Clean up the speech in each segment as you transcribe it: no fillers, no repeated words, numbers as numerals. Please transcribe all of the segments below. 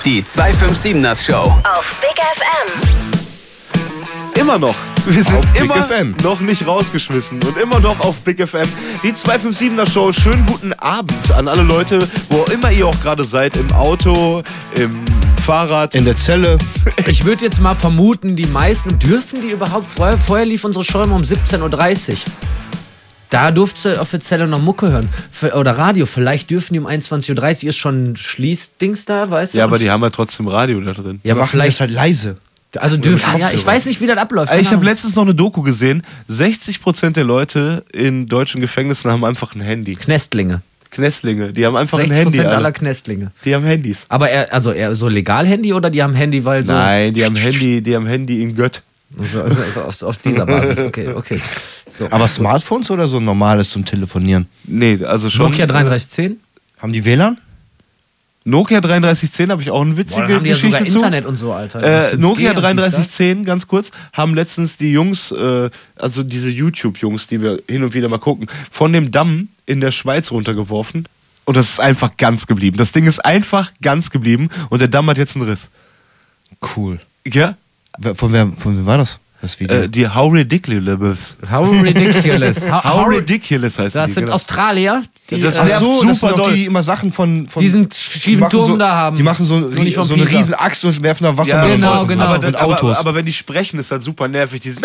Die 257ers Show. Auf Big FM. Immer noch. Wir sind Auf immer Big FM. noch nicht rausgeschmissen und immer noch auf Big FM. Die 257er Show. Schönen guten Abend an alle Leute, wo immer ihr auch gerade seid. Im Auto, im Fahrrad. In der Zelle. Ich würde jetzt mal vermuten, die meisten, dürfen die überhaupt, vorher lief unsere Show immer um 17.30 Uhr. Da durfte offiziell noch Mucke hören. Oder Radio. Vielleicht dürfen die um 21.30 Uhr, ist schon Schließdings da, weißt du? Ja, aber die haben ja trotzdem Radio da drin. Ja, aber machen vielleicht. das halt leise. Also dürfen. Ja, ich weiß nicht, wie das abläuft. Ich habe Keine letztens noch eine Doku gesehen. 60% der Leute in deutschen Gefängnissen haben einfach ein Handy. Ahnung. Knestlinge. Knestlinge, die haben einfach ein 60% Handy. aller Alle. Knestlinge. Die haben Handys. Aber eher so legal Handy oder die haben Handy, weil so. Nein, die haben Handy in Gött. Also auf dieser Basis. Okay. So. Aber Smartphones oder so normales zum Telefonieren? Nee, also schon. Nokia 3310? Haben die WLAN? Nokia 3310 habe ich auch eine Boah, witzige dann haben die ja sogar Geschichte zu. Internet und so, Alter. 5G Nokia und dies, 3310, ganz kurz, haben letztens die Jungs, also diese YouTube-Jungs, die wir hin und wieder mal gucken, von dem Damm in der Schweiz runtergeworfen. Und das ist einfach ganz geblieben. Das Ding ist einfach ganz geblieben und der Damm hat jetzt einen Riss. Cool. Ja? Von wem war das? Das Video? Die How Ridiculous. How ridiculous. How Ridiculous heißt Das die, sind genau. Australier, die Das Ach nervt so, super das sind doch doll. die, die immer Sachen von diesen die schiefen machen Turm so, da haben. Die machen so, Nur nicht von so eine Pisa. riesen Axt und werfen da Wasser Ja, mit genau, Leuten. genau. Aber Aber, mit aber, Autos. aber wenn die sprechen, ist das super nervig. Dieses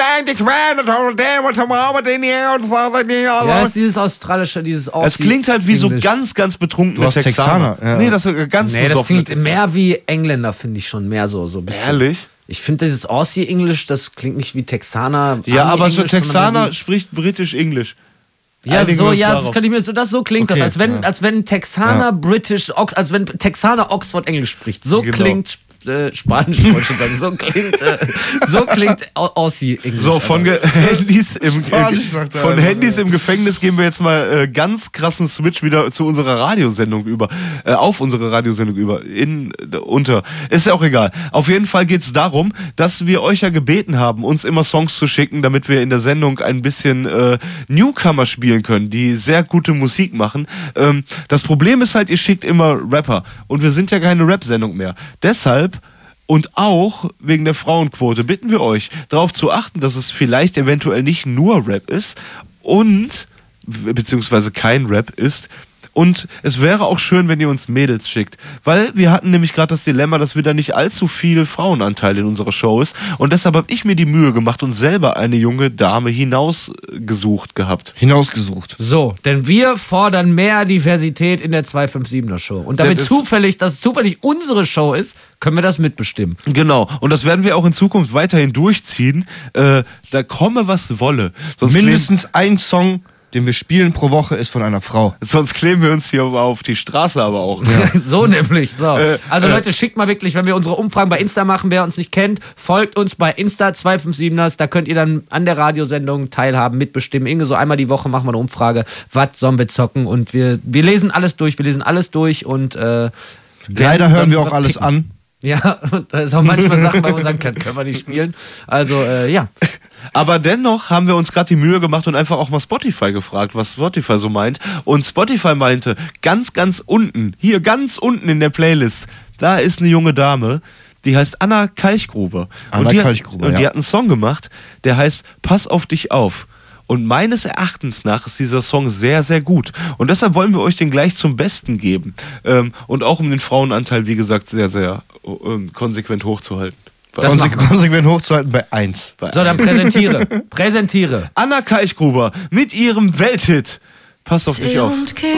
Ja, ist dieses australische, dieses es klingt halt wie so Englisch. ganz, ganz betrunkene Du hast Texaner, ja. Nee, das ist ganz Nee, das besoffene klingt mehr wie Engländer, finde ich schon. Mehr so ein bisschen. Ehrlich? Ich finde dieses Aussie-Englisch, das klingt nicht wie Texaner. Ja, aber so Ami-Englisch, sondern Texaner wie- spricht britisch-englisch. Ja, Einigen so, wir uns ja, darauf. das könnte ich mir so klingt Okay, das, als wenn ein Texaner als wenn Texaner Oxford Englisch spricht. So Genau. klingt Spanisch, wollte ich schon sagen. So klingt Aussie Englisch. So, von Handys Spanisch, sagt er von einfach, Handys im Gefängnis gehen wir jetzt mal ganz krassen Switch wieder zu unserer Radiosendung über. Auf unsere Radiosendung über. Ist ja auch egal. Auf jeden Fall geht es darum, dass wir euch ja gebeten haben, uns immer Songs zu schicken, damit wir in der Sendung ein bisschen Newcomer spielen können, die sehr gute Musik machen. Das Problem ist halt, ihr schickt immer Rapper. Und wir sind ja keine Rap-Sendung mehr. Deshalb und auch wegen der Frauenquote bitten wir euch, darauf zu achten, dass es vielleicht eventuell nicht nur Rap ist beziehungsweise kein Rap ist. Und es wäre auch schön, wenn ihr uns Mädels schickt. Weil wir hatten nämlich gerade das Dilemma, dass wir da nicht allzu viel Frauenanteil in unserer Show ist. Und deshalb habe ich mir die Mühe gemacht und selber eine junge Dame hinausgesucht gehabt. Hinausgesucht. So, denn wir fordern mehr Diversität in der 257er Show. Und damit Das ist- zufällig unsere Show ist, können wir das mitbestimmen. Genau. Und das werden wir auch in Zukunft weiterhin durchziehen. Da komme, was wolle. Mindestens ein Song, den wir spielen pro Woche, ist von einer Frau. Sonst kleben wir uns hier auf die Straße aber auch. So nämlich. So. Also Leute, schickt mal wirklich, wenn wir unsere Umfragen bei Insta machen, wer uns nicht kennt, folgt uns bei Insta 257ers. Da könnt ihr dann an der Radiosendung teilhaben, mitbestimmen. Irgendwie so einmal die Woche machen wir eine Umfrage, was sollen wir zocken. Und wir lesen alles durch. Und Leider hören wir auch alles an. Ja, und da ist auch manchmal Sachen, weil wir sagen können wir nicht spielen. Also, ja. Aber dennoch haben wir uns gerade die Mühe gemacht und einfach auch mal Spotify gefragt, was Spotify so meint. Und Spotify meinte, ganz unten, hier ganz unten in der Playlist, da ist eine junge Dame, die heißt Anna Kalchgruber. Anna Kalchgruber, Und die ja. hat einen Song gemacht, der heißt Pass auf dich auf. Und meines Erachtens nach ist dieser Song sehr, sehr gut. Und deshalb wollen wir euch den gleich zum Besten geben. Und auch um den Frauenanteil, wie gesagt, sehr, sehr konsequent hochzuhalten. Das machen wir. Konsequent hochzuhalten bei 1. So, dann präsentiere. Anna Kalchgruber mit ihrem Welthit. Pass auf dich auf. Und keep